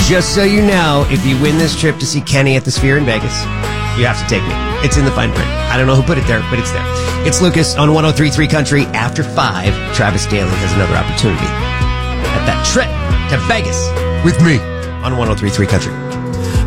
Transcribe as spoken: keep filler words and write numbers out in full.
Just so you know, if you win this trip to see Kenny at the Sphere in Vegas, you have to take me. It's in the fine print. I don't know who put it there, but it's there. It's Lucas on one oh three point three Country. After five, Travis Daly has another opportunity at that trip to Vegas with me on one oh three point three Country.